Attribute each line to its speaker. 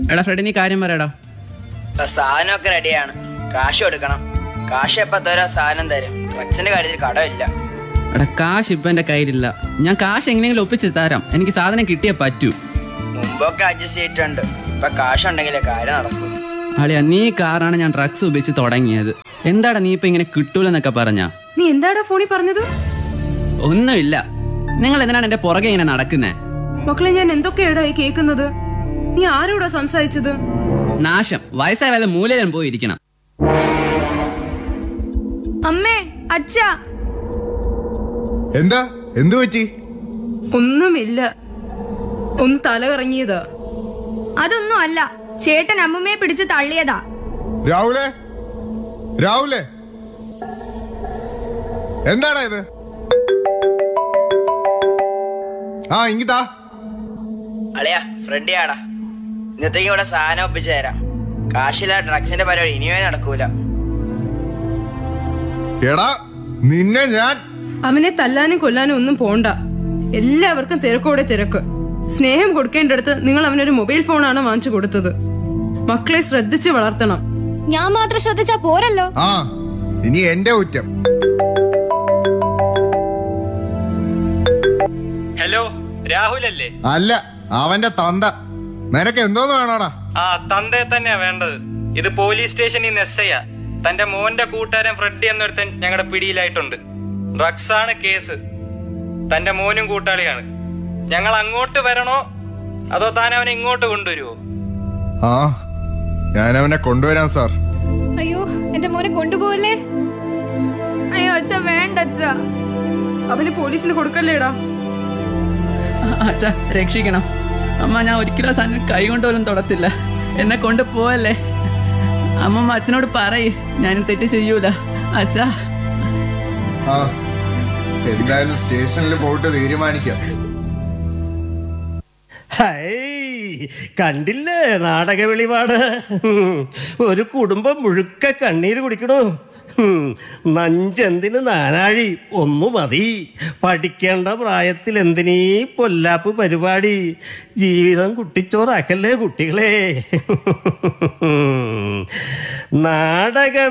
Speaker 1: എടാ ഫ്രെഡി, നീ കാര്യം പറയടാ.
Speaker 2: സാധനമൊക്കെ റെഡിയാണ്, കാശ് കൊടുക്കണം. കാശ് എപ്പത്തോരാ സാധനം തരും. ഡ്രഗ്സിന്റെ കാര്യത്തിൽ കടമില്ല.
Speaker 1: എടാ, കാശ് ഇപ്പൊ എന്റെ കയ്യിലില്ല. ഞാൻ കാശ് എങ്ങനെയെങ്കിലും ഒപ്പിച്ച് തരാം. എനിക്ക് സാധനം കിട്ടിയേ പറ്റൂ.
Speaker 2: മുമ്പൊക്കെ അഡ്ജസ്റ്റ് ചെയ്തിട്ടുണ്ട്. ഇപ്പൊ കാശുണ്ടെങ്കിലേ കാര്യം നടക്കും.
Speaker 1: അളിയാ, നീ കാറാണ് ഞാൻ ഡ്രഗ്സ് ഉപയോഗിച്ച് തുടങ്ങിയത്. എന്താടാ നീ ഇപ്പൊ ഇങ്ങനെ കിട്ടൂലെന്നൊക്കെ പറഞ്ഞ?
Speaker 3: നീ എന്താടാ ഫോണിൽ പറഞ്ഞത്?
Speaker 1: ഒന്നുമില്ല. നിങ്ങൾ എന്തിനാണ് എന്റെ പുറകെ ഇങ്ങനെ നടക്കുന്നേ?
Speaker 3: മക്കളെ, ഞാൻ എന്തൊക്കെയാടാ ഈ കേൾക്കുന്നത്? നീ ആരോടാ സംസാരിച്ചത്?
Speaker 1: നാശം, വയസ്സായ വല്ല മൂലയിലും പോയിരിക്കണം.
Speaker 4: അമ്മേ, അച്ഛാ.
Speaker 5: എന്താ? എന്തു പറ്റി?
Speaker 3: ഒന്നുമില്ല, ഒന്ന് തല കറങ്ങിയതാ.
Speaker 4: അതൊന്നും അല്ല, ചേട്ടൻ അമ്മമ്മയെ പിടിച്ച് തള്ളിയതാ.
Speaker 5: രാഹുലേ, രാഹുലേ, എന്താടാ ഇത്? ആ, ഇങ്ങിതാ.
Speaker 2: അളിയാ, ഫ്രെഡിയാടാ. ഇന്നത്തേക്ക് ഇവിടെ സാധനം ഒപ്പിച്ചു തരാം. കാശില്ല, ഡ്രഗ്സിന്റെ പരിപാടി ഇനിയേ നടക്കൂല.
Speaker 5: എടാ, നിന്നെ ഞാൻ...
Speaker 3: അവനെ തല്ലാനും കൊല്ലാനും ഒന്നും പോണ്ട. എല്ലാവർക്കും തിരക്കോടെ തിരക്ക്. സ്നേഹം കൊടുക്കേണ്ടടുത്ത് നിങ്ങൾ അവനൊരു മൊബൈൽ ഫോണാണ് വാങ്ങിച്ചു കൊടുത്തത്. മക്കളെ ശ്രദ്ധിച്ച് വളർത്തണം.
Speaker 4: ഞാൻ മാത്രം ശ്രദ്ധിച്ചാ പോരല്ലോ.
Speaker 5: ആ, ഇനി എന്റെ കുറ്റം.
Speaker 6: ഹലോ, രാഹുലല്ലേ?
Speaker 5: അല്ല, അവന്റെ തന്ത. നിനക്ക് എന്തോന്ന് വേണോടാ?
Speaker 6: ആ, തന്തയെ തന്നെയാ വേണ്ടത്. ഇത് പോലീസ് സ്റ്റേഷനിൽ നിന്ന് എസ്ഐയാ. തന്റെ മോന്റെ കൂട്ടുകാരൻ ഫ്രെഡി എന്നൊരുത്തൻ ഞങ്ങളുടെ പിടിയിലായിട്ടുണ്ട്. ഡ്രഗ്സ് ആണ് കേസ്. തന്റെ മോനും കൂട്ടാളിയാണ്. ഞങ്ങൾ അങ്ങോട്ട് വരണോ അതോ താൻ അവനെ ഇങ്ങോട്ട് കൊണ്ടുവരുമോ?
Speaker 5: ആ, ഞാനവനെ കൊണ്ടുവരാം സാർ.
Speaker 4: അയ്യോ, എന്റെ മോനെ കൊണ്ടുപോകല്ലേ. അയ്യോ അച്ഛ, വേണ്ട അച്ഛ.
Speaker 3: അവന് പോലീസിന് കൊടുക്കല്ലേടാ.
Speaker 1: അച്ഛാ, രക്ഷിക്കണം. അമ്മ, ഞാൻ ഒരിക്കലും സാധനം കൈ കൊണ്ടുപോലും തൊടത്തില്ല. എന്നെ കൊണ്ട് പോവല്ലേ. അമ്മമ്മ അച്ഛനോട് പറയ്, ഞാൻ തെറ്റ് ചെയ്യൂല. അച്ഛാ.
Speaker 5: ആ, എന്തായാലും സ്റ്റേഷനിൽ പോയിട്ട് തീരുമാനിക്കാം.
Speaker 7: കണ്ടില്ലേ നാടക വെളിപാട്? ഒരു കുടുംബം മുഴുക്ക കണ്ണീര് കുടിക്കണു. നഞ്ചെന്തിന് നാനാഴി, ഒന്നു മതി. പഠിക്കേണ്ട പ്രായത്തിൽ എന്തിനീ പൊല്ലാപ്പ് പരിപാടി? ജീവിതം കുട്ടിച്ചോറാക്കല്ലേ കുട്ടികളെ. നാടക